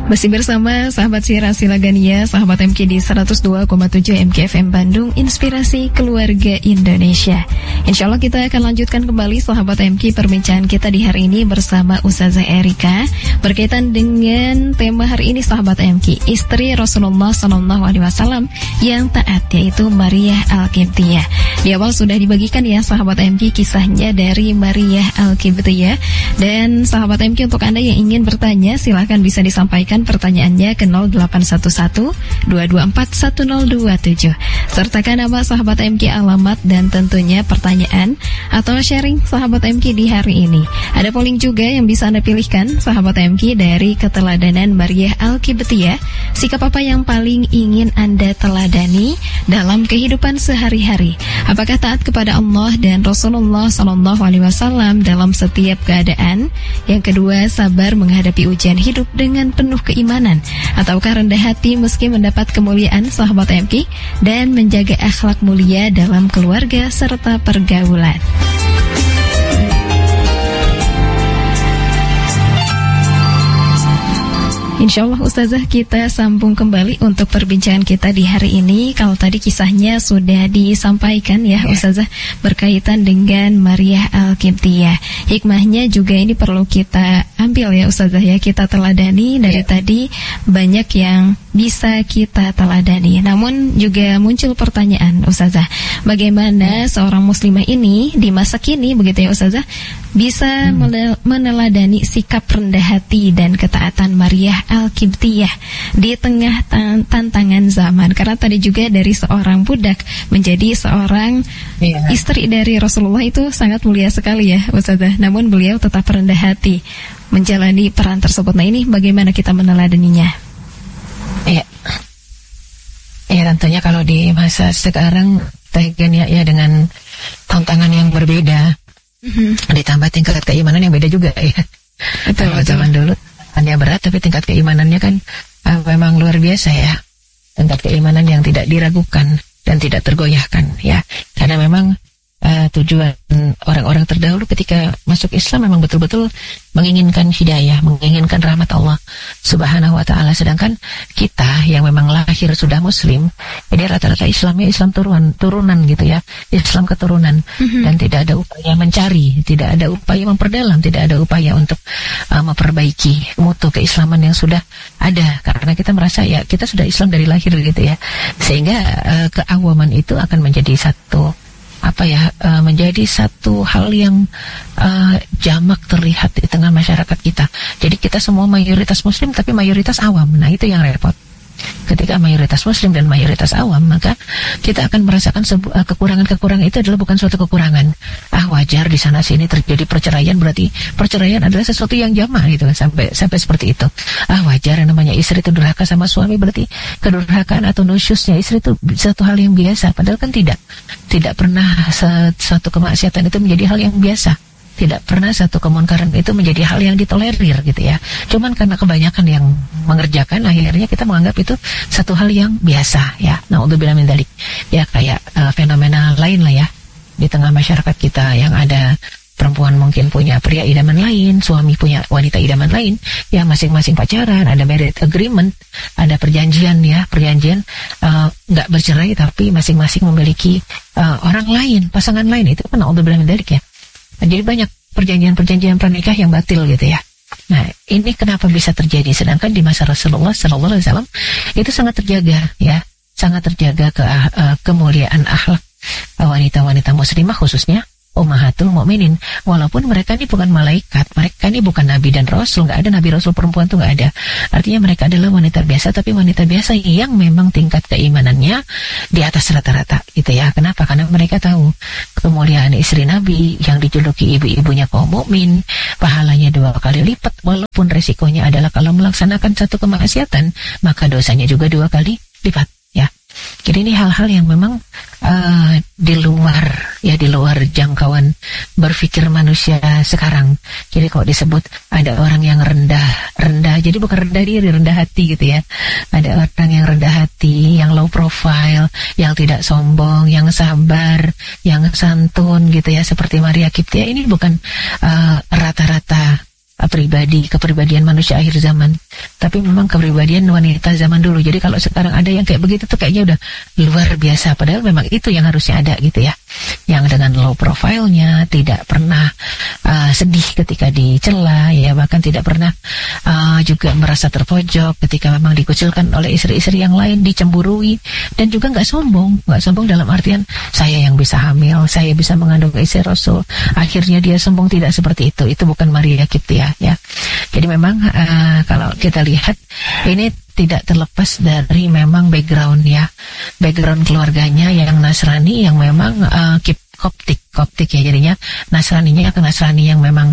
Masih bersama sahabat Sira Silagania, sahabat MK di 102,7 MKFM Bandung, Inspirasi Keluarga Indonesia. Insya Allah kita akan lanjutkan kembali sahabat MK perbincangan kita di hari ini bersama Ustazah Erika berkaitan dengan tema hari ini sahabat MK, istri Rasulullah SAW yang taat, yaitu Maria Al-Qibtiyah. Di awal sudah dibagikan ya sahabat MK kisahnya dari Maria Al-Qibtiyah. Dan sahabat MK, untuk Anda yang ingin bertanya silahkan bisa disampaikan pertanyaannya ke 0811-224-1027. Sertakan nama sahabat MK, alamat, dan tentunya pertanyaan atau sharing sahabat MK di hari ini. Ada polling juga yang bisa Anda pilihkan sahabat MK dari keteladanan Maria Al-Qibtiyah. Sikap apa yang paling ingin Anda teladani dalam kehidupan sehari-hari? Apakah taat kepada Allah dan Rasulullah SAW dalam setiap keadaan? Yang kedua, sabar menghadapi ujian hidup dengan penuh keimanan, ataukah rendah hati meski mendapat kemuliaan sahabat MK, dan menjaga akhlak mulia dalam keluarga serta pergaulan. Insya Allah Ustazah, kita sambung kembali untuk perbincangan kita di hari ini. Kalau tadi kisahnya sudah disampaikan ya Ustazah, berkaitan dengan Maria Al-Qibtiyah. Hikmahnya juga ini perlu kita ambil ya Ustazah ya, kita teladani. Dari tadi banyak yang bisa kita teladani. Namun juga muncul pertanyaan Ustazah, bagaimana seorang muslimah ini di masa kini begitu ya Ustazah bisa meneladani sikap rendah hati dan ketaatan Maria Al-Qibtiyah di tengah tantangan zaman. Karena tadi juga dari seorang budak menjadi seorang istri dari Rasulullah itu sangat mulia sekali ya Ustazah. Namun beliau tetap rendah hati menjalani peran tersebut. Nah, ini bagaimana kita meneladaninya? Ya tentunya kalau di masa sekarang ya dengan tantangan yang berbeda, ditambah tingkat keimanan yang beda juga ya. Kalau zaman dulu hanya berat, tapi tingkat keimanannya kan memang luar biasa ya. Tingkat keimanan yang tidak diragukan dan tidak tergoyahkan ya. Karena memang tujuan orang-orang terdahulu ketika masuk Islam memang betul-betul menginginkan hidayah, menginginkan rahmat Allah Subhanahu wa ta'ala. Sedangkan kita yang memang lahir sudah muslim, ini rata-rata Islamnya Islam turunan gitu ya, Islam keturunan. Dan tidak ada upaya mencari, tidak ada upaya memperdalam, tidak ada upaya untuk memperbaiki mutu keislaman yang sudah ada. Karena kita merasa ya kita sudah Islam dari lahir gitu ya. Sehingga keawaman itu akan menjadi menjadi satu hal yang jamak terlihat di tengah masyarakat kita. Jadi kita semua mayoritas muslim tapi mayoritas awam. Nah, itu yang repot. Ketika mayoritas muslim dan mayoritas awam, maka kita akan merasakan kekurangan-kekurangan itu adalah bukan suatu kekurangan. Wajar di sana sini terjadi perceraian, berarti perceraian adalah sesuatu yang jamak gitu kan, sampai seperti itu. Wajar yang namanya istri itu durhaka sama suami, berarti kedurhakaan atau nusyusnya istri itu satu hal yang biasa. Padahal kan tidak pernah suatu kemaksiatan itu menjadi hal yang biasa. Tidak pernah satu kemunkaran itu menjadi hal yang ditolerir gitu ya. Cuman karena kebanyakan yang mengerjakan, akhirnya kita menganggap itu satu hal yang biasa ya. Na'udzubillah min dzalik. Ya kayak fenomena lain lah ya di tengah masyarakat kita, yang ada perempuan mungkin punya pria idaman lain, suami punya wanita idaman lain, ya masing-masing pacaran, ada marriage agreement, ada perjanjian nggak bercerai tapi masing-masing memiliki orang lain, pasangan lain. Itu kan na'udzubillah min dzalik ya. Jadi banyak perjanjian pernikah yang batil gitu ya. Nah, ini kenapa bisa terjadi? Sedangkan di masa Rasulullah SAW itu sangat terjaga ya, sangat terjaga kemuliaan akhlak wanita-wanita muslimah, khususnya ummahatul mukminin. Walaupun mereka ini bukan malaikat, mereka ini bukan nabi dan rasul, nggak ada nabi rasul perempuan tuh nggak ada. Artinya mereka adalah wanita biasa, tapi wanita biasa yang memang tingkat keimanannya di atas rata-rata gitu ya. Kenapa? Karena mereka tahu kemuliaan istri nabi yang dijuluki ibu-ibunya kaum mukmin, pahalanya 2 kali lipat, walaupun resikonya adalah kalau melaksanakan satu kemaksiatan maka dosanya juga 2 kali lipat ya. Jadi ini hal-hal yang memang di luar jangkauan berpikir manusia sekarang. Jadi kalau disebut ada orang yang rendah, jadi bukan rendah diri, rendah hati gitu ya. Ada orang yang rendah hati, yang low profile, yang tidak sombong, yang sabar, yang santun gitu ya, seperti Maria Qibtiyah. Ini bukan rata-rata kepribadian manusia akhir zaman. tapi memang kepribadian wanita zaman dulu. Jadi kalau sekarang ada yang kayak begitu tuh kayaknya udah luar biasa, padahal memang itu yang harusnya ada gitu ya, yang dengan low profile-nya, tidak pernah sedih ketika dicela ya, bahkan tidak pernah juga merasa terpojok ketika memang dikucilkan oleh istri-istri yang lain, dicemburui, dan juga nggak sombong dalam artian saya yang bisa hamil, saya bisa mengandung istri Rasul. Akhirnya dia sombong, tidak seperti itu bukan Maria Kiptia ya. Jadi memang kalau kita lihat ini tidak terlepas dari memang background keluarganya yang Nasrani, yang memang Koptik ya, jadinya Nasraninya ke Nasrani yang memang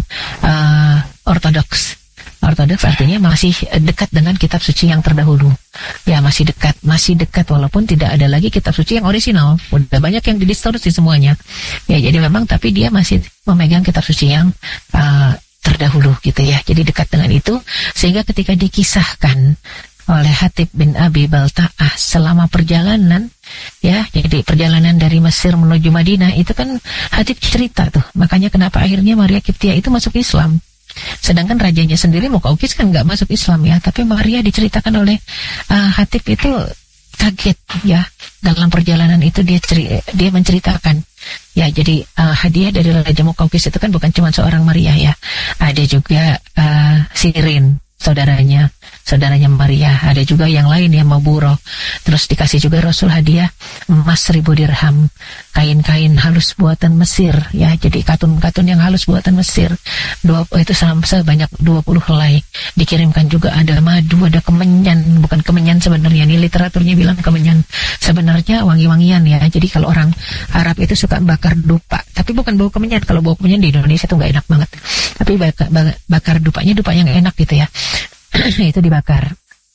Ortodoks artinya masih dekat dengan kitab suci yang terdahulu ya, masih dekat walaupun tidak ada lagi kitab suci yang orisinal, udah banyak yang didistorsi semuanya ya. Jadi memang tapi dia masih memegang kitab suci yang terdahulu gitu ya, jadi dekat dengan itu, sehingga ketika dikisahkan oleh Hatib bin Abi Balta'ah selama perjalanan ya, jadi perjalanan dari Mesir menuju Madinah itu kan Hatib cerita tuh, makanya kenapa akhirnya Maria Kiptia itu masuk Islam, sedangkan rajanya sendiri Muqawqis kan nggak masuk Islam ya, tapi Maria diceritakan oleh Hatib itu kaget ya, dalam perjalanan itu dia menceritakan ya. Jadi hadiah dari Raja Muqawqis itu kan bukan cuma seorang Maria ya, ada juga Sirin saudaranya Maria, ada juga yang lain yang Maburo. Terus dikasih juga Rasul hadiah emas 1000 dirham, kain-kain halus buatan Mesir ya, jadi katun-katun yang halus buatan Mesir itu sebanyak 20 helai. Dikirimkan juga ada madu, ada kemenyan, bukan kemenyan sebenarnya, ini literaturnya bilang kemenyan, sebenarnya wangi-wangian ya. Jadi kalau orang Arab itu suka bakar dupa, tapi bukan bau kemenyan. Kalau bau kemenyan di Indonesia tuh nggak enak banget, tapi bakar dupanya dupa yang enak gitu ya. Itu dibakar,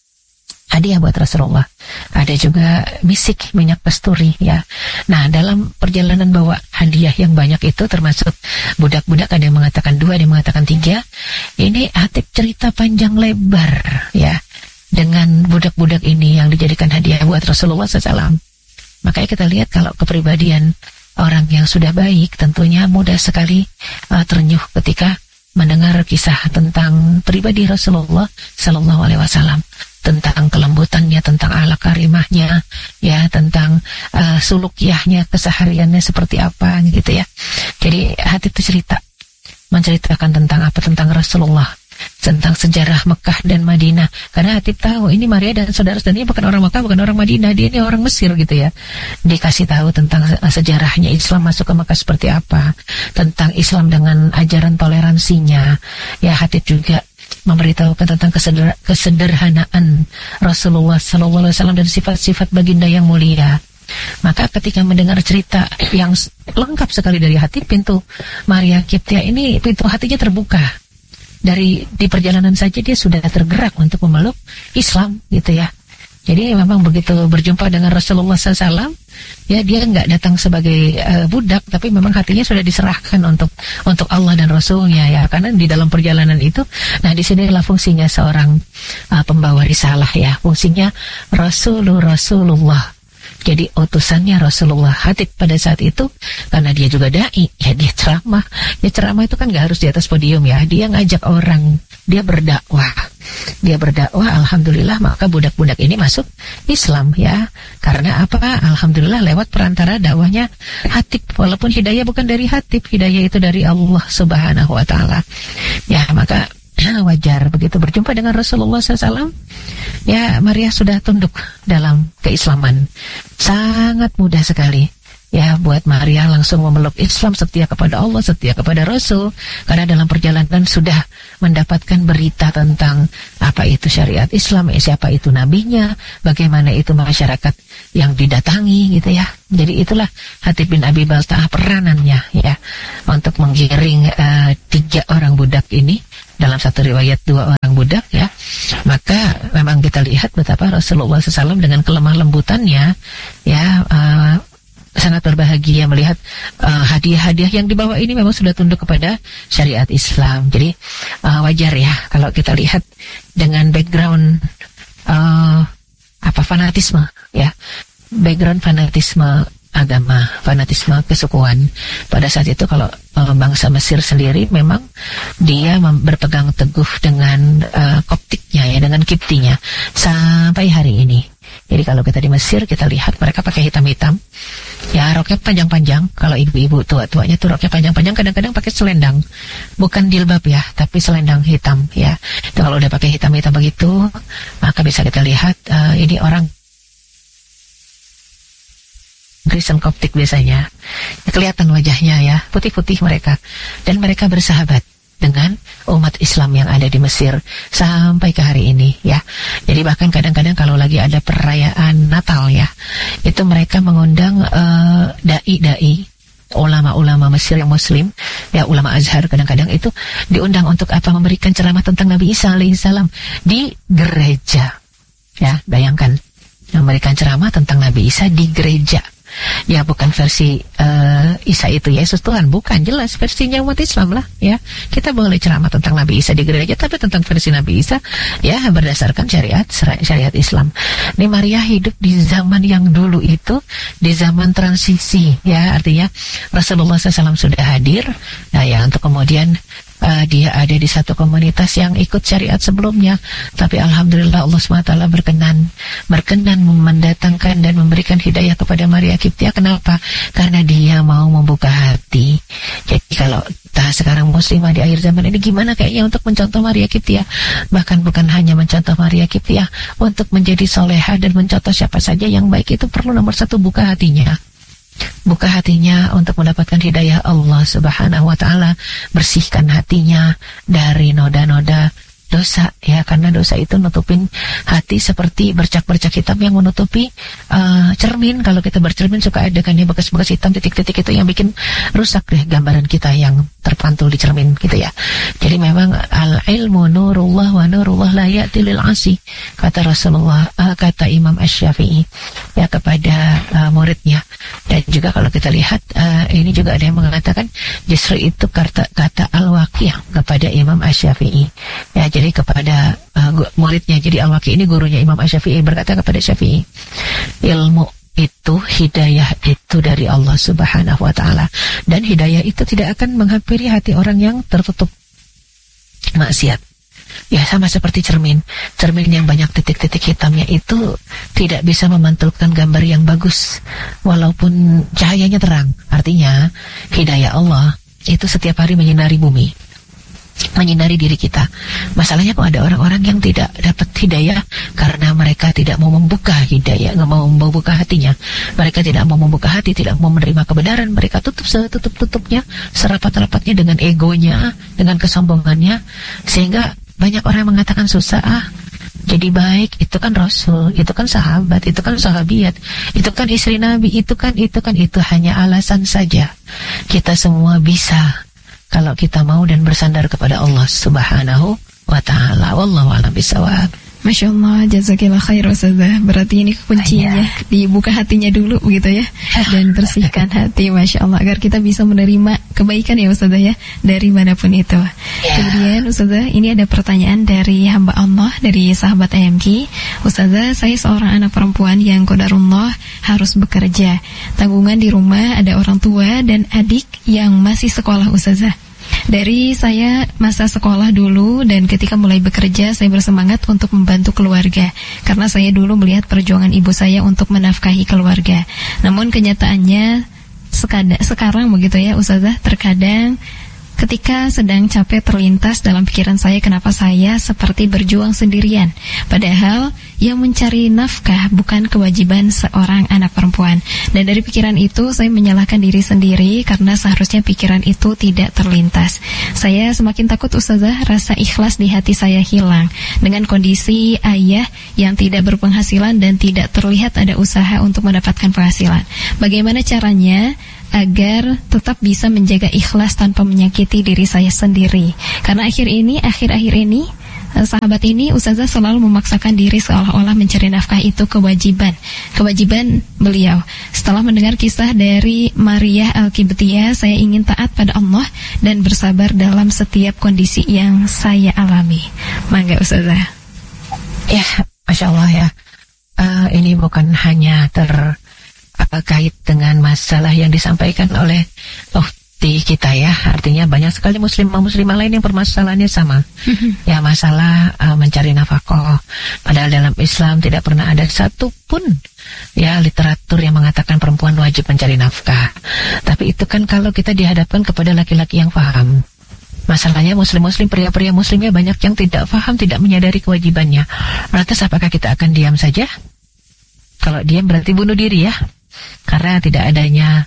hadiah buat Rasulullah. Ada juga misik, minyak kasturi ya. Nah, dalam perjalanan bawa hadiah yang banyak itu termasuk budak-budak, ada yang mengatakan 2, ada yang mengatakan 3. Ini Hatib cerita panjang lebar ya dengan budak-budak ini yang dijadikan hadiah buat Rasulullah SAW. Makanya kita lihat kalau kepribadian orang yang sudah baik tentunya mudah sekali ternyuh ketika mendengar kisah tentang pribadi Rasulullah Sallallahu Alaihi Wasallam, tentang kelembutannya, tentang akhlak karimahnya, ya, tentang sulukiahnya, kesehariannya seperti apa, gitu ya. Jadi hati itu menceritakan tentang apa, tentang Rasulullah, tentang sejarah Mekah dan Madinah. Karena Hatib tahu ini Maria dan saudara-saudaranya bukan orang Mekah, bukan orang Madinah, dia ini orang Mesir gitu ya. Dikasih tahu tentang sejarahnya Islam masuk ke Mekah seperti apa, tentang Islam dengan ajaran toleransinya. Ya, Hatib juga memberitahukan tentang kesederhanaan Rasulullah SAW dan sifat-sifat baginda yang mulia. Maka ketika mendengar cerita yang lengkap sekali dari Hatib, pintu Maria Kiptia ini, pintu hatinya terbuka. Di perjalanan saja dia sudah tergerak untuk memeluk Islam gitu ya. Jadi memang begitu berjumpa dengan Rasulullah SAW, ya dia nggak datang sebagai budak, tapi memang hatinya sudah diserahkan untuk Allah dan Rasulnya ya. Karena di dalam perjalanan itu, nah di sinilah fungsinya seorang pembawa risalah ya, fungsinya Rasulullah. Jadi utusannya Rasulullah. Hatib pada saat itu, karena dia juga da'i, ya dia ceramah. Ya ceramah itu kan gak harus di atas podium ya. Dia ngajak orang, dia berdakwah. Alhamdulillah, maka budak-budak ini masuk Islam ya. Karena apa? Alhamdulillah lewat perantara dakwahnya Hatib. Walaupun hidayah bukan dari Hatib, hidayah itu dari Allah Subhanahu wa ta'ala. Ya, maka wajar begitu berjumpa dengan Rasulullah SAW, ya Maria sudah tunduk dalam keislaman. Sangat mudah sekali ya buat Maria langsung memeluk Islam, setia kepada Allah, setia kepada Rasul, karena dalam perjalanan sudah mendapatkan berita tentang apa itu syariat Islam, siapa itu nabinya, bagaimana itu masyarakat yang didatangi gitu ya. Jadi itulah Hatib bin Abi Balta'ah peranannya ya, untuk menggiring 3 orang budak ini. Dalam satu riwayat 2 orang budak ya. Maka memang kita lihat betapa Rasulullah SAW dengan kelemah lembutannya ya, sangat berbahagia melihat hadiah-hadiah yang dibawa ini memang sudah tunduk kepada syariat Islam. Jadi wajar ya kalau kita lihat dengan background fanatisme ya, background fanatisme agama, fanatisme kesukuan. Pada saat itu kalau bangsa Mesir sendiri memang dia berpegang teguh dengan Koptiknya ya, dengan keturunan Kiptinya sampai hari ini. Jadi kalau kita di Mesir, kita lihat mereka pakai hitam-hitam, ya roknya panjang-panjang. Kalau ibu-ibu tua-tuanya tuh roknya panjang-panjang, kadang-kadang pakai selendang, bukan jilbab ya, tapi selendang hitam ya. Itu kalau udah pakai hitam-hitam begitu, maka bisa kita lihat ini orang Kristen Koptik biasanya. Kelihatan wajahnya ya, putih-putih mereka, dan mereka bersahabat dengan umat Islam yang ada di Mesir sampai ke hari ini ya. Jadi bahkan kadang-kadang kalau lagi ada perayaan Natal ya, itu mereka mengundang dai-dai, ulama-ulama Mesir yang Muslim ya, ulama Azhar kadang-kadang itu diundang untuk apa? Memberikan ceramah tentang Nabi Isa alaihissalam di gereja ya. Bayangkan, memberikan ceramah tentang Nabi Isa di gereja. Ya bukan versi Isa itu Yesus Tuhan, bukan, jelas versinya umat Islam lah ya. Kita boleh ceramah tentang Nabi Isa di gereja, tapi tentang versi Nabi Isa ya berdasarkan syariat Islam. Ini Maria hidup di zaman yang dulu itu, di zaman transisi ya, artinya Rasulullah SAW sudah hadir, nah ya untuk kemudian dia ada di satu komunitas yang ikut syariat sebelumnya, tapi alhamdulillah Allah SWT berkenan mendatangkan dan memberikan hidayah kepada Maria Kiptia. Kenapa? Karena dia mau membuka hati. Jadi kalau sekarang muslimah di akhir zaman ini gimana kayaknya untuk mencontoh Maria Kiptia, bahkan bukan hanya mencontoh Maria Kiptia, untuk menjadi solehah dan mencontoh siapa saja yang baik, itu perlu nomor satu buka hatinya. Buka hatinya untuk mendapatkan hidayah Allah Subhanahu wa ta'ala. Bersihkan hatinya dari noda-noda dosa ya, karena dosa itu nutupin hati seperti bercak-bercak hitam yang menutupi cermin. Kalau kita bercermin suka ada kan ya bekas-bekas hitam, titik-titik itu yang bikin rusak deh gambaran kita yang terpantul di cermin gitu ya. Jadi memang al-ilmu nurullah wa nurullah la ya'ti lil 'asi, kata Rasulullah, kata Imam Asy-Syafi'i ya kepada muridnya. Dan juga kalau kita lihat ini juga ada yang mengatakan justru itu kata Al-Waqi' kepada Imam Asy-Syafi'i ya, jadi kepada muridnya. Jadi Al-Waqi' ini gurunya Imam Asy-Syafi'i berkata kepada Syafi'i, ilmu itu, hidayah itu dari Allah Subhanahu wa ta'ala, dan hidayah itu tidak akan menghampiri hati orang yang tertutup maksiat. Ya sama seperti cermin yang banyak titik-titik hitamnya itu tidak bisa memantulkan gambar yang bagus walaupun cahayanya terang. Artinya hidayah Allah itu setiap hari menyinari bumi, menyinari diri kita. Masalahnya kok ada orang-orang yang tidak dapat hidayah karena mereka tidak mau membuka hidayah, nggak mau membuka hatinya. Mereka tidak mau membuka hati, tidak mau menerima kebenaran. Mereka tutup setutup-tutupnya, serapat-rapatnya dengan egonya, dengan kesombongannya, sehingga banyak orang yang mengatakan susah jadi baik. Itu kan Rasul, itu kan sahabat, itu kan sahabiat, itu kan istri Nabi, itu hanya alasan saja. Kita semua bisa kalau kita mau dan bersandar kepada Allah Subhanahu wa ta'ala. Wallahu a'lam bishawab. Masya Allah, jazakillah khair Ustazah. Berarti ini kuncinya dibuka hatinya dulu begitu ya, dan bersihkan hati, Masya Allah, agar kita bisa menerima kebaikan ya Ustazah ya, dari manapun itu. Kemudian Ustazah, ini ada pertanyaan dari hamba Allah, dari sahabat AMG. Ustazah, saya seorang anak perempuan yang qadarullah harus bekerja. Tanggungan di rumah ada orang tua dan adik yang masih sekolah Ustazah. Dari saya masa sekolah dulu dan ketika mulai bekerja, saya bersemangat untuk membantu keluarga karena saya dulu melihat perjuangan ibu saya untuk menafkahi keluarga. Namun kenyataannya sekarang begitu ya Ustazah, terkadang ketika sedang capek terlintas dalam pikiran saya, kenapa saya seperti berjuang sendirian, padahal yang mencari nafkah bukan kewajiban seorang anak perempuan. Dan dari pikiran itu saya menyalahkan diri sendiri karena seharusnya pikiran itu tidak terlintas. Saya semakin takut Ustazah, rasa ikhlas di hati saya hilang dengan kondisi ayah yang tidak berpenghasilan dan tidak terlihat ada usaha untuk mendapatkan penghasilan. Bagaimana caranya agar tetap bisa menjaga ikhlas tanpa menyakiti diri saya sendiri? Karena akhir-akhir ini sahabat ini Ustazah selalu memaksakan diri seolah-olah mencari nafkah itu kewajiban beliau. Setelah mendengar kisah dari Maria Al-Qibtiyah, saya ingin taat pada Allah dan bersabar dalam setiap kondisi yang saya alami. Mangga Ustazah. Ya, Masya Allah ya. Ini bukan hanya terkait dengan masalah yang disampaikan oleh di kita ya, artinya banyak sekali muslimah lain yang permasalahannya sama. Ya, masalah mencari nafkah, Padahal dalam Islam tidak pernah ada satupun ya literatur yang mengatakan perempuan wajib mencari nafkah. Tapi itu kan kalau kita dihadapkan kepada laki-laki yang paham. Masalahnya muslim-muslim, pria-pria muslimnya banyak yang tidak paham, tidak menyadari kewajibannya. Lantas apakah kita akan diam saja? Kalau diam berarti bunuh diri ya. Karena tidak adanya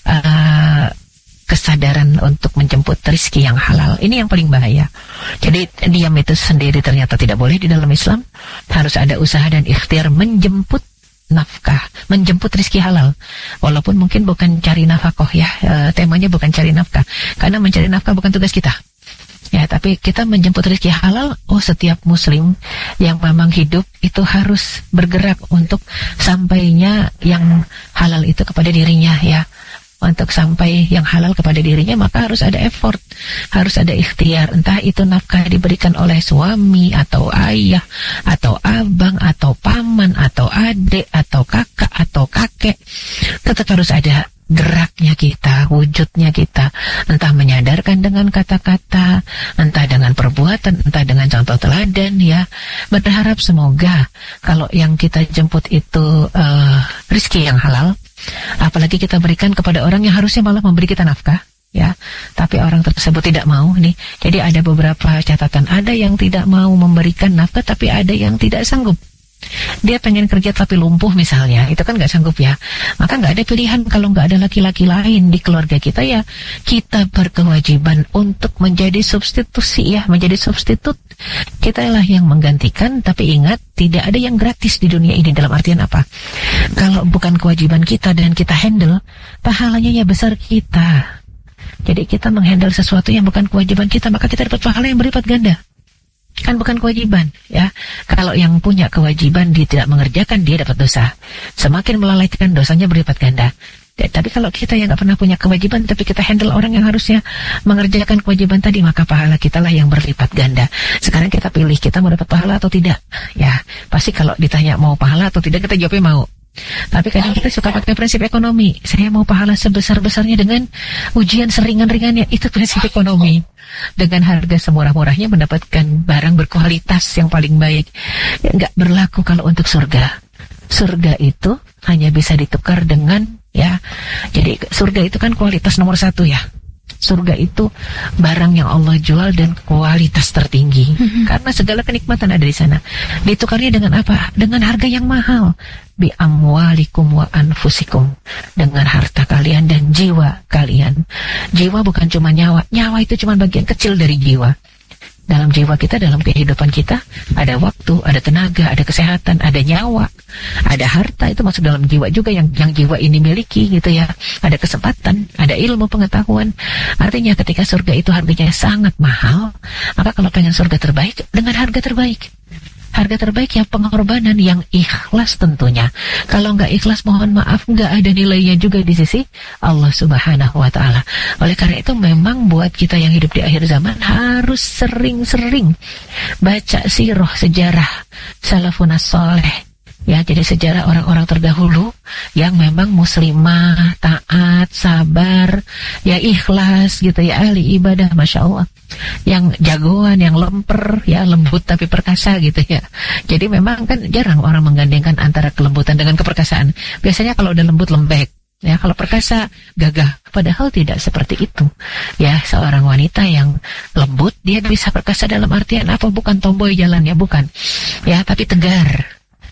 kesadaran untuk menjemput rezeki yang halal. Ini yang paling bahaya. Jadi diam itu sendiri ternyata tidak boleh di dalam Islam. Harus ada usaha dan ikhtiar menjemput nafkah, menjemput rezeki halal. Walaupun mungkin bukan cari nafkah ya, temanya bukan cari nafkah. Karena mencari nafkah bukan tugas kita. Ya, tapi kita menjemput rezeki halal. Setiap muslim yang memang hidup itu harus bergerak untuk sampainya yang halal itu kepada dirinya ya. Untuk sampai yang halal kepada dirinya maka harus ada effort, harus ada ikhtiar. Entah itu nafkah diberikan oleh suami atau ayah atau abang atau paman atau adik atau kakak atau kakek, tetap harus ada geraknya kita, wujudnya kita, entah menyadarkan dengan kata-kata, entah dengan perbuatan, entah dengan contoh teladan ya. Berharap semoga kalau yang kita jemput itu rezeki yang halal, apalagi kita berikan kepada orang yang harusnya malah memberi kita nafkah ya, tapi orang tersebut tidak mau nih. Jadi ada beberapa catatan, ada yang tidak mau memberikan nafkah tapi ada yang tidak sanggup. Dia pengen kerja tapi lumpuh misalnya, itu kan nggak sanggup ya. Maka nggak ada pilihan kalau nggak ada laki-laki lain di keluarga kita ya, kita berkewajiban untuk menjadi substitusi ya, menjadi substitut. Kita lah yang menggantikan, tapi ingat tidak ada yang gratis di dunia ini. Dalam artian apa? Kalau bukan kewajiban kita dan kita handle, pahalanya ya besar kita. Jadi kita menghandle sesuatu yang bukan kewajiban kita, maka kita dapat pahala yang berlipat ganda. Kan bukan kewajiban ya. Kalau yang punya kewajiban dia tidak mengerjakan, dia dapat dosa. Semakin melalaikan, dosanya berlipat ganda. Tapi kalau kita yang nggak pernah punya kewajiban tapi kita handle orang yang harusnya mengerjakan kewajiban tadi, maka pahala kita lah yang berlipat ganda. Sekarang kita pilih, kita mau dapat pahala atau tidak ya. Pasti kalau ditanya mau pahala atau tidak, kita jawabnya mau. Tapi kadang kita suka pakai prinsip ekonomi. Saya mau pahala sebesar-besarnya dengan ujian seringan-ringannya. Itu prinsip ekonomi. Dengan harga semurah-murahnya mendapatkan barang berkualitas yang paling baik. Nggak berlaku kalau untuk surga. Surga itu hanya bisa ditukar dengan ya. Jadi surga itu kan kualitas nomor 1 ya. Surga itu barang yang Allah jual dan kualitas tertinggi. Karena segala kenikmatan ada di sana. Ditukarnya dengan apa? Dengan harga yang mahal. Bi amwalikum wa anfusikum. Dengan harta kalian dan jiwa kalian. Jiwa bukan cuma nyawa. Nyawa itu cuma bagian kecil dari jiwa. Dalam jiwa kita, dalam kehidupan kita, ada waktu, ada tenaga, ada kesehatan, ada nyawa, ada harta. Itu masuk dalam jiwa juga yang jiwa ini miliki gitu ya. Ada kesempatan, ada ilmu pengetahuan. Artinya ketika surga itu harganya sangat mahal, maka kalau pengen surga terbaik, dengan harga terbaik. Harga terbaik yang pengorbanan, yang ikhlas tentunya. Kalau nggak ikhlas, mohon maaf, nggak ada nilainya juga di sisi Allah Subhanahu wa Ta'ala. Oleh karena itu memang buat kita yang hidup di akhir zaman harus sering-sering baca sirah, sejarah salafun as-saleh. Ya, jadi sejarah orang-orang terdahulu yang memang muslimah, taat, sabar, ya ikhlas gitu ya, ahli ibadah, Masya Allah. Yang jagoan, yang lemper, ya lembut tapi perkasa gitu ya. Jadi memang kan jarang orang menggandengkan antara kelembutan dengan keperkasaan. Biasanya kalau udah lembut lembek, ya kalau perkasa gagah. Padahal tidak seperti itu. Ya, seorang wanita yang lembut, dia bisa perkasa dalam artian apa? Bukan tomboy jalannya, bukan. Ya, tapi tegar,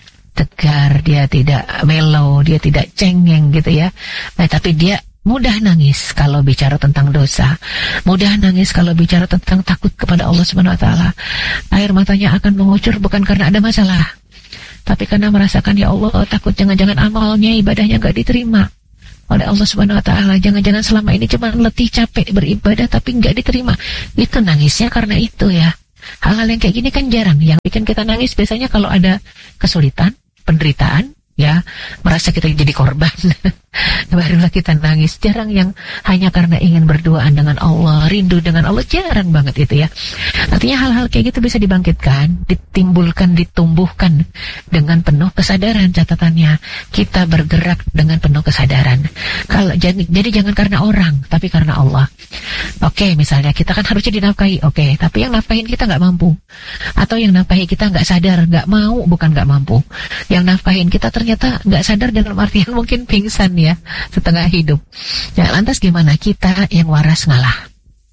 dia tidak mellow, dia tidak cengeng gitu ya. Nah, tapi dia mudah nangis kalau bicara tentang dosa, mudah nangis kalau bicara tentang takut kepada Allah Subhanahu wa Ta'ala. Air matanya akan mengucur bukan karena ada masalah, tapi karena merasakan, ya Allah, takut jangan-jangan amalnya, ibadahnya gak diterima oleh Allah Subhanahu wa Ta'ala. Jangan-jangan selama ini cuma letih capek beribadah tapi gak diterima. Itu nangisnya karena itu ya. Hal-hal yang kayak gini kan jarang. Yang bikin kita nangis biasanya kalau ada kesulitan, penderitaan, ya, merasa kita jadi korban, barulah kita nangis. Jarang yang hanya karena ingin berduaan dengan Allah, rindu dengan Allah, jarang banget itu ya. Artinya hal-hal kayak gitu bisa dibangkitkan, ditimbulkan, ditumbuhkan dengan penuh kesadaran. Catatannya, kita bergerak dengan penuh kesadaran. Jadi jangan karena orang, tapi karena Allah. Oke, misalnya kita kan harusnya dinafkahi, oke, tapi yang nafkahin kita nggak mampu, atau yang nafkahi kita nggak sadar, nggak mau, bukan nggak mampu, yang nafkahin kita ternyata nggak sadar dalam artian mungkin pingsan ya, setengah hidup. Ya, lantas gimana kita yang waras ngalah?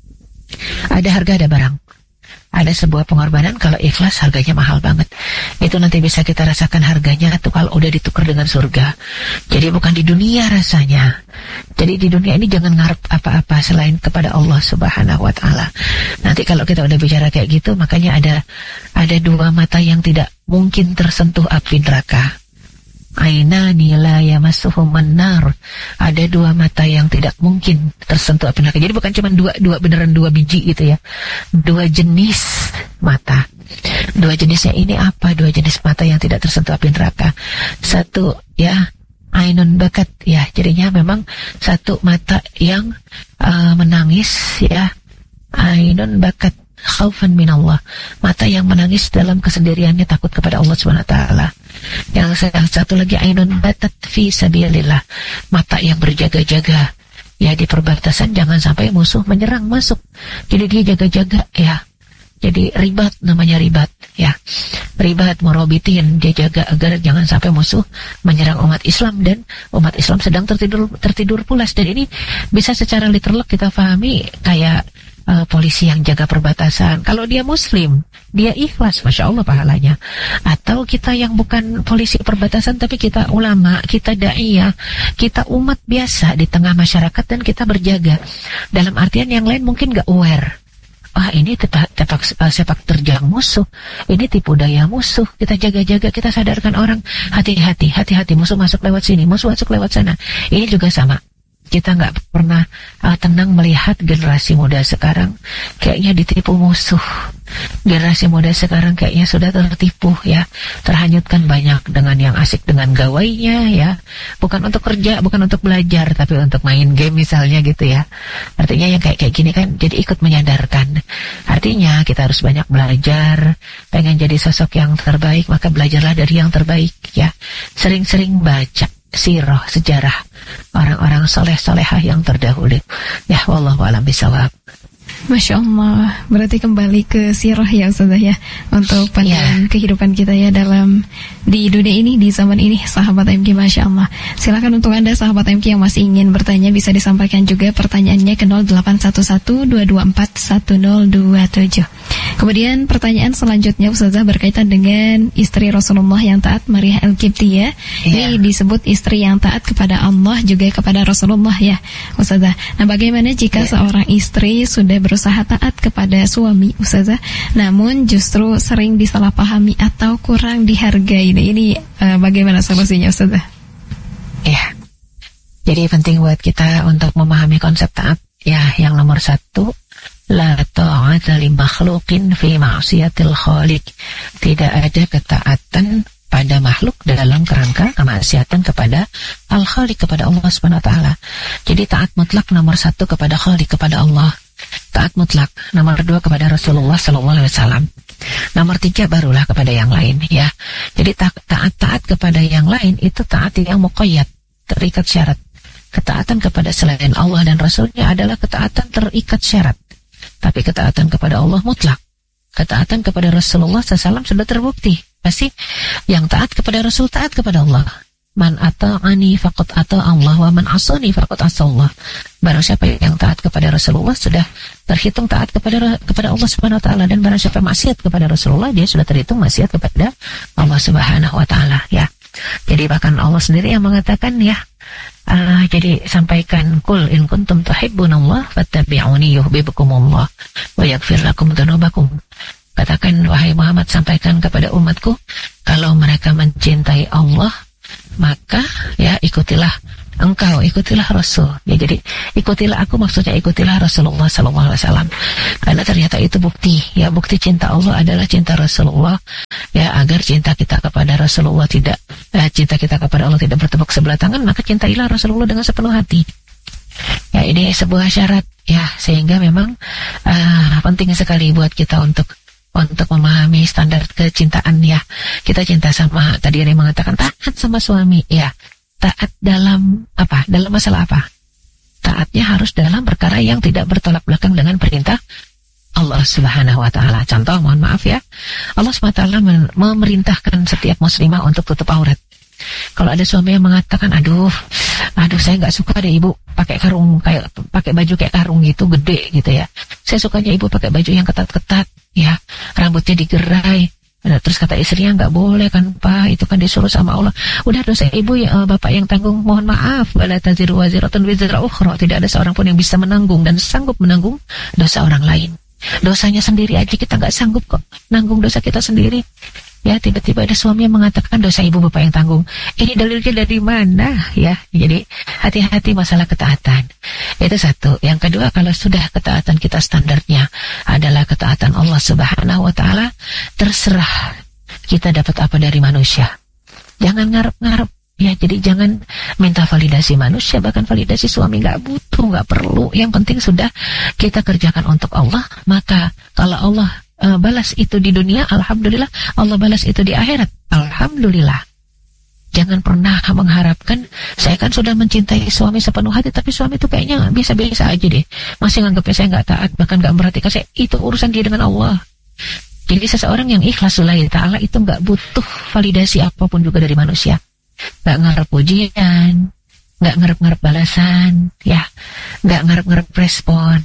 Ada harga, ada barang. Ada sebuah pengorbanan, kalau ikhlas harganya mahal banget. Itu nanti bisa kita rasakan harganya tuh kalau udah ditukar dengan surga. Jadi bukan di dunia rasanya. Jadi di dunia ini jangan ngarep apa-apa selain kepada Allah Subhanahu wa Ta'ala. Nanti kalau kita udah bicara kayak gitu, makanya ada dua mata yang tidak mungkin tersentuh api neraka. Ainani la yamassuhumun nar. Ada dua mata yang tidak mungkin tersentuh api neraka. Jadi bukan cuma beneran dua biji gitu ya. Dua jenis mata. Dua jenisnya ini apa? Dua jenis mata yang tidak tersentuh api neraka. Satu ya, ainun bakat ya. Jadinya memang satu mata yang menangis ya. Ainun bakat khaufan minallah, mata yang menangis dalam kesendiriannya, takut kepada Allah SWT. Yang satu lagi ainun batat fi sabilillah, mata yang berjaga-jaga ya di perbatasan, jangan sampai musuh menyerang masuk. Jadi dia jaga-jaga ya. Jadi ribat, namanya ribat ya. Ribat murobitin, dia jaga agar jangan sampai musuh menyerang umat Islam, dan umat Islam sedang tertidur pulas. Dan ini bisa secara literal kita pahami kayak polisi yang jaga perbatasan. Kalau dia muslim, dia ikhlas, Masya Allah pahalanya. Atau kita yang bukan polisi perbatasan, tapi kita ulama, kita da'iyah, kita umat biasa di tengah masyarakat, dan kita berjaga. Dalam artian yang lain mungkin gak aware. Ini sepak terjang musuh, ini tipu daya musuh. Kita jaga-jaga, kita sadarkan orang, hati-hati, musuh masuk lewat sini, musuh masuk lewat sana. Ini juga sama. Kita nggak pernah tenang melihat generasi muda sekarang kayaknya ditipu musuh. Generasi muda sekarang kayaknya sudah tertipu ya, terhanyutkan banyak dengan yang asik dengan gawainya ya, bukan untuk kerja, bukan untuk belajar, tapi untuk main game misalnya gitu ya. Artinya yang kayak gini kan jadi ikut menyadarkan. Artinya kita harus banyak belajar, pengen jadi sosok yang terbaik, maka belajarlah dari yang terbaik ya. Sering-sering baca sirah, sejarah orang-orang soleh-solehah yang terdahulu. Ya, wallahu a'lam bishawab. Masya Allah, berarti kembali ke sirah ya Ustazah ya, untuk pandangan kehidupan kita ya di dunia ini, di zaman ini, sahabat MK. Masya Allah. Silakan untuk Anda sahabat MK yang masih ingin bertanya, bisa disampaikan juga pertanyaannya ke 0811-224-1027. Kemudian pertanyaan selanjutnya Ustazah berkaitan dengan istri Rasulullah yang taat, Maria Al-Qibtiyah. Ini disebut istri yang taat kepada Allah juga kepada Rasulullah ya Ustazah. Nah, bagaimana jika seorang istri sudah berusaha taat kepada suami Ustazah, namun justru sering disalahpahami atau kurang dihargai? Ini bagaimana solusinya Ustazah? Ya, jadi penting buat kita untuk memahami konsep taat ya. Yang nomor satu, la ta'ata li makhluqin fi ma'siyatil khaliq. Tidak ada ketaatan pada makhluk dalam kerangka kemaksiatan kepada al-khaliq, kepada Allah Subhanahu wa taala. Jadi taat mutlak nomor satu kepada khaliq, kepada Allah. Taat mutlak nomor dua kepada Rasulullah sallallahu alaihi wasallam. Nomor tiga barulah kepada yang lain ya. Jadi taat kepada yang lain itu taat yang muqayyad, terikat syarat. Ketaatan kepada selain Allah dan Rasulnya adalah ketaatan terikat syarat. Tapi ketaatan kepada Allah mutlak. Ketaatan kepada Rasulullah SAW sudah terbukti. Pasti yang taat kepada Rasul taat kepada Allah. Man ata'ani faqad ata Allah, wa man asani faqad asa Allah. Barang siapa yang taat kepada Rasulullah sudah terhitung taat kepada Allah Subhanahu wa taala, dan barang siapa maksiat kepada Rasulullah, dia sudah terhitung maksiat kepada Allah Subhanahu wa taala ya. Jadi bahkan Allah sendiri yang mengatakan ya, jadi sampaikan, kul in kuntum tuhibbunallah fattabi'uni yuhibbukumullah wa yaghfir lakum dzunubakum. Katakan wahai Muhammad, sampaikan kepada umatku, kalau mereka mencintai Allah, maka ya ikutilah engkau, ikutilah Rasul. Ya, jadi ikutilah aku maksudnya ikutilah Rasulullah SAW. Karena ternyata itu bukti cinta Allah adalah cinta Rasulullah. Ya, agar cinta kita kepada Rasulullah cinta kita kepada Allah tidak bertepuk sebelah tangan, maka cintailah Rasulullah dengan sepenuh hati. Ya, ini sebuah syarat ya, sehingga memang penting sekali buat kita untuk memahami standar kecintaan ya. Kita cinta sama, tadi ada yang mengatakan taat sama suami ya. Taat dalam apa? Dalam masalah apa? Taatnya harus dalam perkara yang tidak bertolak belakang dengan perintah Allah Subhanahu wa taala. Contoh, mohon maaf ya. Allah Subhanahu wa taala memerintahkan setiap muslimah untuk tutup aurat. Kalau ada suami yang mengatakan, aduh saya nggak suka deh ibu pakai baju kayak karung gitu gede gitu ya. Saya sukanya ibu pakai baju yang ketat-ketat ya, rambutnya digerai. Nah, terus kata istrinya, nggak boleh kan Pak, itu kan disuruh sama Allah. Udah, dosa ibu ya, bapak yang tanggung, mohon maaf. Wala taziru waziratun wizra ukhra. Tidak ada seorang pun yang bisa menanggung dan sanggup menanggung dosa orang lain. Dosanya sendiri aja kita nggak sanggup kok nanggung dosa kita sendiri. Ya, tiba-tiba ada suami yang mengatakan dosa ibu bapak yang tanggung. Ini dalilnya dari mana ya? Jadi hati-hati masalah ketaatan. Itu satu. Yang kedua, kalau sudah ketaatan kita standarnya adalah ketaatan Allah Subhanahu wa taala, terserah kita dapat apa dari manusia. Jangan ngarep-ngarep ya, jadi jangan minta validasi manusia, bahkan validasi suami nggak butuh, nggak perlu. Yang penting sudah kita kerjakan untuk Allah, maka kalau Allah balas itu di dunia, alhamdulillah. Allah balas itu di akhirat, alhamdulillah. Jangan pernah mengharapkan, saya kan sudah mencintai suami sepenuh hati, tapi suami itu kayaknya biasa-biasa aja deh, masih nganggapnya saya nggak taat, bahkan nggak memperhatikan saya. Itu urusan dia dengan Allah. Jadi seseorang yang ikhlas lillahi ta'ala itu nggak butuh validasi apapun juga dari manusia. Nggak ngarep pujian, nggak ngarep-ngarep balasan, ya, nggak ngarep-ngarep respon.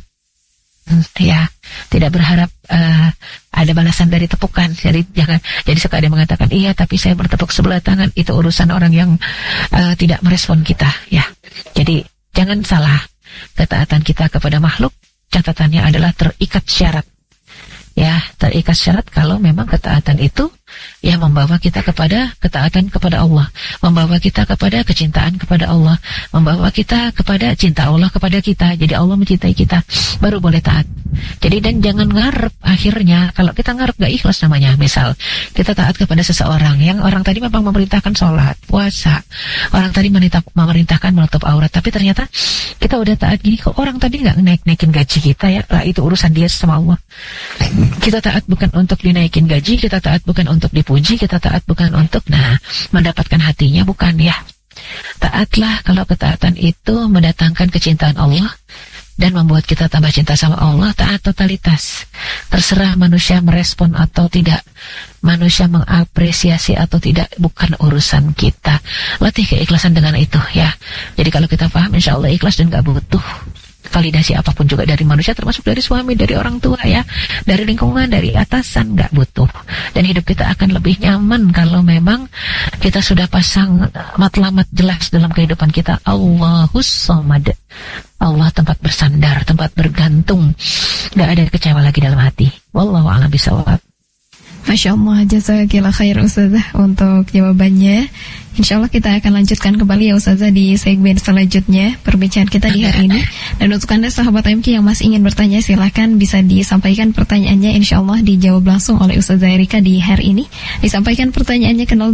Ya, tidak berharap ada balasan dari tepukan. Jadi suka ada yang mengatakan, iya tapi saya bertepuk sebelah tangan. Itu urusan orang yang tidak merespon kita ya. Jadi jangan salah, ketaatan kita kepada makhluk catatannya adalah terikat syarat. Ya, terikat syarat kalau memang ketaatan itu ya membawa kita kepada ketaatan kepada Allah, membawa kita kepada kecintaan kepada Allah, membawa kita kepada cinta Allah kepada kita. Jadi Allah mencintai kita, baru boleh taat. Jadi dan jangan ngarep akhirnya, kalau kita ngarep gak ikhlas namanya. Misal kita taat kepada seseorang yang orang tadi memang memerintahkan sholat, puasa, orang tadi memerintahkan menutup aurat, tapi ternyata kita udah taat gini, kok orang tadi gak naikin gaji kita ya, lah itu urusan dia sama Allah. Kita taat bukan untuk dinaikin gaji, kita taat bukan untuk dipuji, kita taat bukan untuk mendapatkan hatinya, bukan ya. Taatlah kalau ketaatan itu mendatangkan kecintaan Allah dan membuat kita tambah cinta sama Allah. Taat totalitas, terserah manusia merespon atau tidak, manusia mengapresiasi atau tidak, bukan urusan kita. Latih keikhlasan dengan itu ya. Jadi kalau kita paham, insya Allah ikhlas dan gak butuh validasi apapun juga dari manusia, termasuk dari suami, dari orang tua ya, dari lingkungan, dari atasan, nggak butuh. Dan hidup kita akan lebih nyaman kalau memang kita sudah pasang matlamat jelas dalam kehidupan kita. Allahus Samad, Allah tempat bersandar, tempat bergantung, nggak ada kecewa lagi dalam hati. Wallahu a'lam bishawab. Masya Allah, jazakillah khair Ustazah untuk jawabannya. Insya Allah kita akan lanjutkan kembali ya Ustazah di segmen selanjutnya perbincangan kita di hari ini. Dan untuk Anda sahabat MK yang masih ingin bertanya, silakan bisa disampaikan pertanyaannya. Insya Allah dijawab langsung oleh Ustazah Erika di hari ini. Disampaikan pertanyaannya ke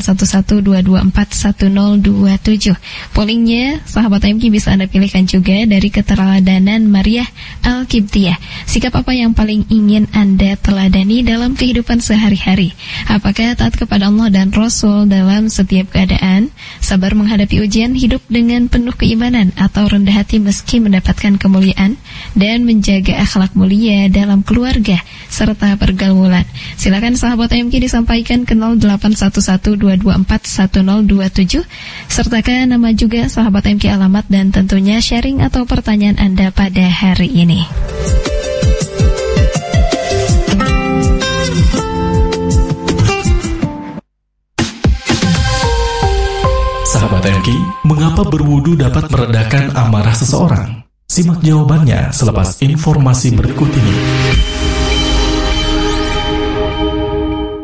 081122411027. Pollingnya sahabat MK bisa Anda pilihkan juga dari keteladanan Maria Al-Kibtiyah. Sikap apa yang paling ingin Anda teladani dalam kehidupan sehari-hari? Apakah taat kepada Allah dan Rasul dalam setiap keadaan, sabar menghadapi ujian, hidup dengan penuh keimanan, atau rendah hati meski mendapatkan kemuliaan, dan menjaga akhlak mulia dalam keluarga serta pergaulan? Silakan sahabat MK disampaikan ke 081122411027, sertakan nama juga sahabat MK, alamat, dan tentunya sharing atau pertanyaan Anda pada hari ini. Sahabat MK, mengapa berwudu dapat meredakan amarah seseorang? Simak jawabannya selepas informasi berikut ini.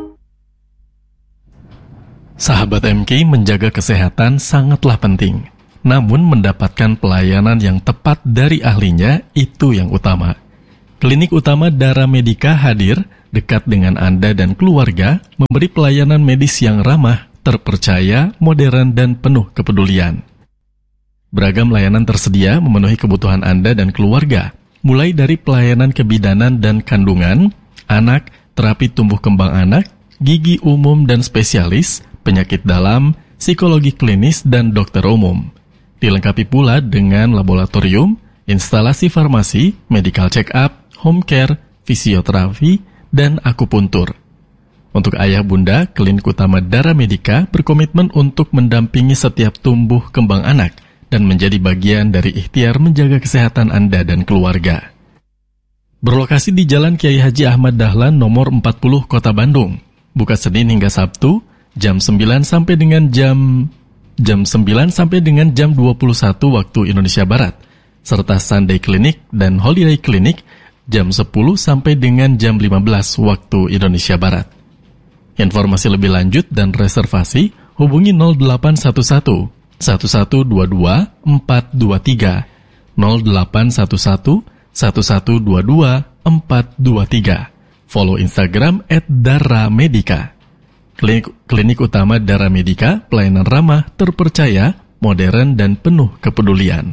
Sahabat MK, menjaga kesehatan sangatlah penting. namun mendapatkan pelayanan yang tepat dari ahlinya itu yang utama. Klinik Utama Dara Medica hadir dekat dengan Anda dan keluarga, memberi pelayanan medis yang ramah, terpercaya, modern, dan penuh kepedulian. Beragam layanan tersedia memenuhi kebutuhan Anda dan keluarga, mulai dari pelayanan kebidanan dan kandungan, anak, terapi tumbuh kembang anak, gigi umum dan spesialis, penyakit dalam, psikologi klinis, dan dokter umum. Dilengkapi pula dengan laboratorium, instalasi farmasi, medical check-up, home care, fisioterapi, dan akupuntur. Untuk ayah bunda, Klinik Utama Dara Medica berkomitmen untuk mendampingi setiap tumbuh kembang anak dan menjadi bagian dari ikhtiar menjaga kesehatan Anda dan keluarga. Berlokasi di Jalan Kiai Haji Ahmad Dahlan nomor 40 Kota Bandung. Buka Senin hingga Sabtu jam 9 sampai dengan jam 9 sampai dengan jam 21 waktu Indonesia Barat, serta Sunday Clinic dan Holiday Clinic jam 10 sampai dengan jam 15 waktu Indonesia Barat. Informasi lebih lanjut dan reservasi hubungi 0811 1122 423 0811 1122 423. Follow Instagram @DaraMedica. Klinik Utama Dara Medica, pelayanan ramah, terpercaya, modern, dan penuh kepedulian.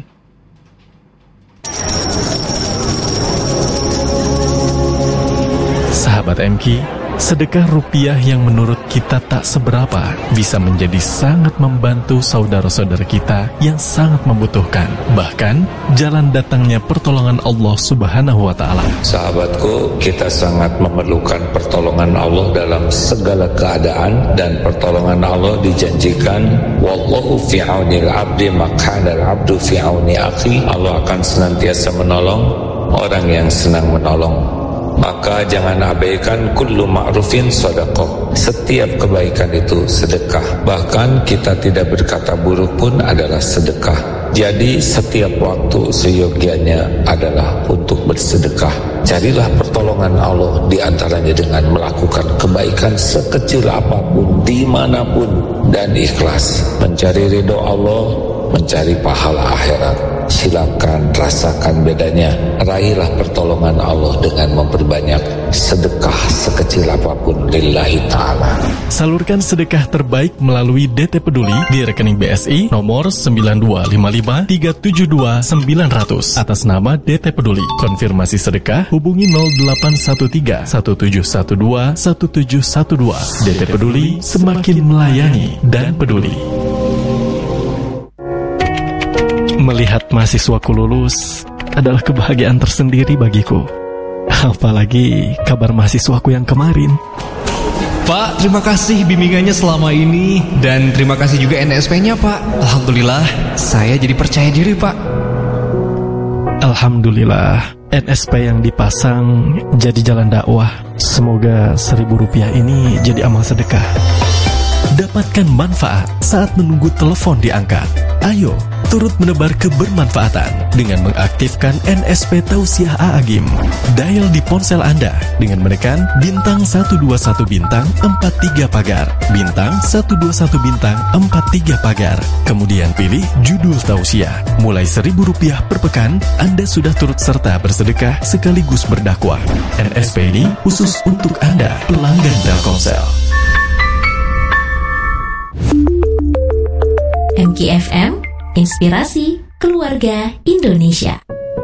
Sahabat MQ, sedekah rupiah yang menurut kita tak seberapa bisa menjadi sangat membantu saudara-saudara kita yang sangat membutuhkan. Bahkan, jalan datangnya pertolongan Allah Subhanahu wa Ta'ala. Sahabatku, kita sangat memerlukan pertolongan Allah dalam segala keadaan, dan pertolongan Allah dijanjikan, wallahu fi aunil abdi makana al-abdu fi auni akhi. Allah akan senantiasa menolong orang yang senang menolong. Maka jangan abaikan kullu ma'rufin sedekah. Setiap kebaikan itu sedekah. Bahkan kita tidak berkata buruk pun adalah sedekah. Jadi setiap waktu seyogianya adalah untuk bersedekah. Carilah pertolongan Allah di antaranya dengan melakukan kebaikan sekecil apapun, dimanapun, dan ikhlas. Mencari ridho Allah, mencari pahala akhirat. Silakan rasakan bedanya. Raihlah pertolongan Allah dengan memperbanyak sedekah sekecil apapun lillahi ta'ala. Salurkan sedekah terbaik melalui DT Peduli di rekening BSI nomor 9255372900 atas nama DT Peduli. Konfirmasi sedekah hubungi 0813 1712 1712. DT Peduli, semakin melayani dan peduli. Melihat mahasiswaku lulus adalah kebahagiaan tersendiri bagiku. Apalagi kabar mahasiswaku yang kemarin. Pak, terima kasih bimbingannya selama ini. Dan terima kasih juga NSP-nya, Pak. Alhamdulillah, saya jadi percaya diri, Pak. Alhamdulillah, NSP yang dipasang jadi jalan dakwah. Semoga Rp1.000 ini jadi amal sedekah. Dapatkan manfaat saat menunggu telepon diangkat. Ayo, turut menebar kebermanfaatan dengan mengaktifkan NSP Tausiah A'agim. Dial di ponsel Anda dengan menekan bintang 121 bintang 43 pagar, bintang 121 bintang 43 pagar. Kemudian pilih judul Tausiah. Mulai Rp1.000 per pekan, Anda sudah turut serta bersedekah sekaligus berdakwah. NSP ini khusus untuk Anda, pelanggan Telkomsel. MKFM, inspirasi keluarga Indonesia.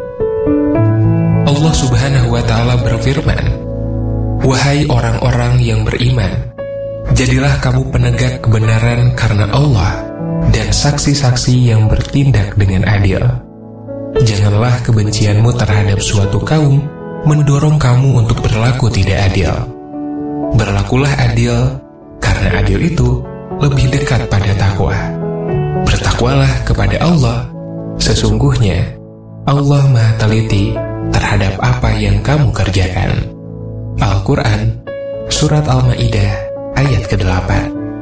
Allah Subhanahu wa Ta'ala berfirman, wahai orang-orang yang beriman, jadilah kamu penegak kebenaran karena Allah dan saksi-saksi yang bertindak dengan adil. Janganlah kebencianmu terhadap suatu kaum mendorong kamu untuk berlaku tidak adil. Berlakulah adil, karena adil itu lebih dekat pada takwa. Bertakwalah kepada Allah, sesungguhnya Allah Maha Teliti terhadap apa yang kamu kerjakan. Al-Quran, Surat Al-Ma'idah, ayat ke-8.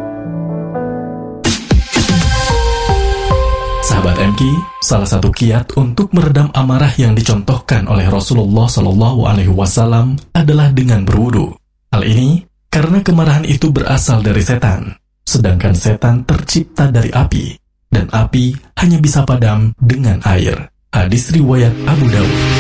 Sahabat MQ, salah satu kiat untuk meredam amarah yang dicontohkan oleh Rasulullah SAW adalah dengan berwudu. Hal ini karena kemarahan itu berasal dari setan, sedangkan setan tercipta dari api. dan api hanya bisa padam dengan air. Hadis riwayat Abu Daud.